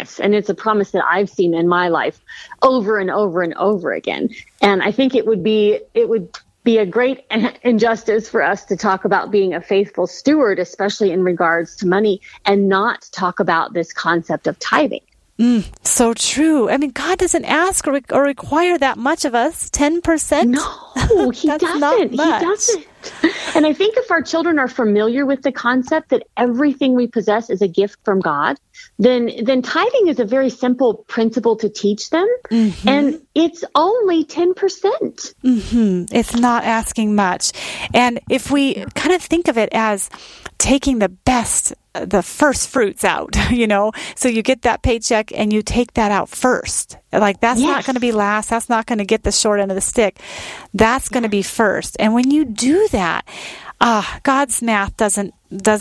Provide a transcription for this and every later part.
promise, and it's a promise that I've seen in my life over and over and over again. And I think it would be a great injustice for us to talk about being a faithful steward, especially in regards to money, and not talk about this concept of tithing. So true. I mean, God doesn't ask or require that much of us, 10%. No, he doesn't. He doesn't. And I think if our children are familiar with the concept that everything we possess is a gift from God, then tithing is a very simple principle to teach them. Mm-hmm. And it's only 10%. Mm-hmm. It's not asking much. And if we kind of think of it as taking the first fruits out, so you get that paycheck and you take that out first. Like that's not going to be last. That's not going to get the short end of the stick. That's going to be first. And when you do that, God's math doesn't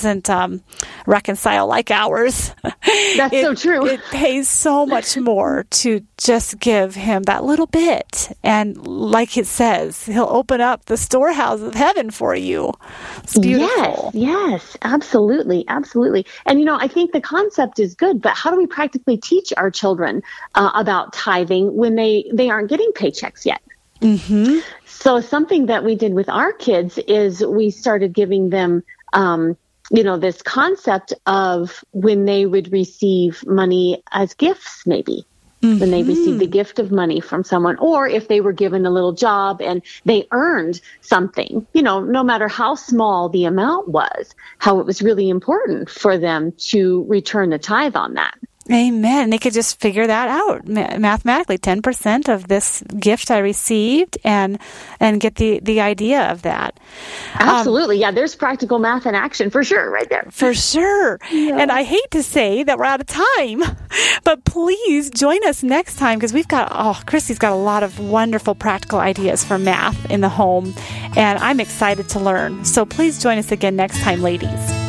reconcile like ours. That's so true. It pays so much more to just give him that little bit. And like it says, he'll open up the storehouse of heaven for you. It's beautiful. Yes, absolutely. Absolutely. And, I think the concept is good, but how do we practically teach our children about tithing when they aren't getting paychecks yet? Mm-hmm. So something that we did with our kids is we started giving them, this concept of when they would receive money as gifts, maybe. Mm-hmm. When they received the gift of money from someone, or if they were given a little job and they earned something, no matter how small the amount was, how it was really important for them to return the tithe on that. Amen. They could just figure that out mathematically, 10% of this gift I received, and get the idea of that. Absolutely. There's practical math in action for sure, right there. For sure. Yeah. And I hate to say that we're out of time, but please join us next time because Christy's got a lot of wonderful practical ideas for math in the home, and I'm excited to learn. So please join us again next time, ladies.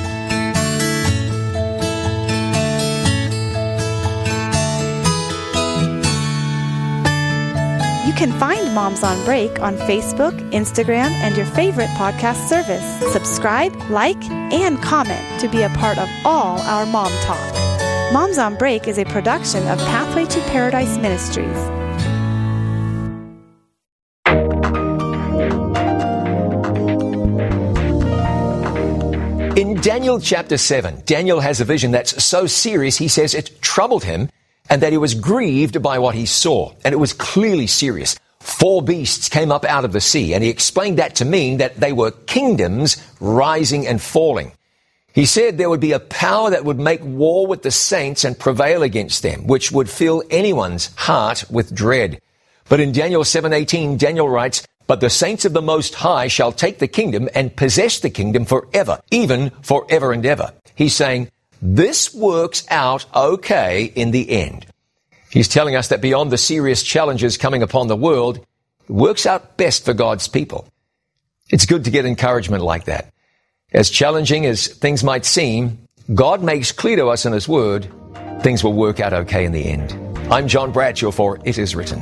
You can find Moms on Break on Facebook, Instagram, and your favorite podcast service. Subscribe, like, and comment to be a part of all our Mom Talk. Moms on Break is a production of Pathway to Paradise Ministries. In Daniel chapter 7, Daniel has a vision that's so serious, he says it troubled him, and that he was grieved by what he saw. And it was clearly serious. 4 beasts came up out of the sea, and he explained that to mean that they were kingdoms rising and falling. He said there would be a power that would make war with the saints and prevail against them, which would fill anyone's heart with dread. But in Daniel 7:18, Daniel writes, "But the saints of the Most High shall take the kingdom and possess the kingdom forever, even forever and ever." He's saying, this works out okay in the end. He's telling us that beyond the serious challenges coming upon the world, it works out best for God's people. It's good to get encouragement like that. As challenging as things might seem, God makes clear to us in His Word, things will work out okay in the end. I'm John Bradshaw for It Is Written.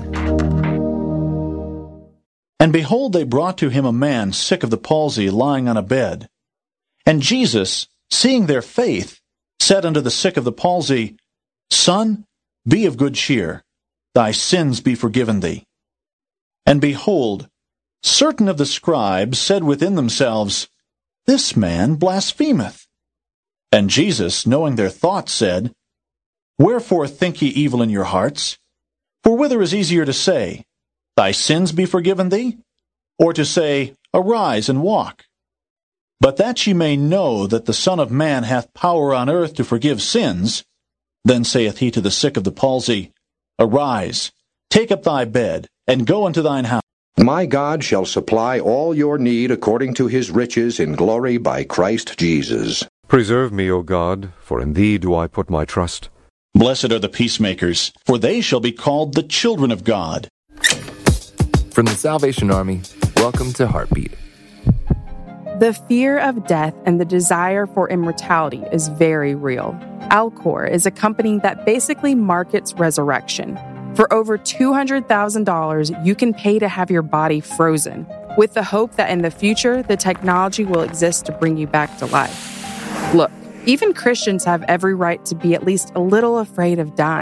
And behold, they brought to him a man sick of the palsy, lying on a bed. And Jesus, seeing their faith, said unto the sick of the palsy, Son, be of good cheer, thy sins be forgiven thee. And behold, certain of the scribes said within themselves, This man blasphemeth. And Jesus, knowing their thoughts, said, Wherefore think ye evil in your hearts? For whither is easier to say, Thy sins be forgiven thee? Or to say, Arise and walk? But that ye may know that the Son of Man hath power on earth to forgive sins, then saith he to the sick of the palsy, Arise, take up thy bed, and go into thine house. My God shall supply all your need according to his riches in glory by Christ Jesus. Preserve me, O God, for in thee do I put my trust. Blessed are the peacemakers, for they shall be called the children of God. From the Salvation Army, welcome to Heartbeat. The fear of death and the desire for immortality is very real. Alcor is a company that basically markets resurrection. For over $200,000, you can pay to have your body frozen, with the hope that in the future, the technology will exist to bring you back to life. Look, even Christians have every right to be at least a little afraid of dying.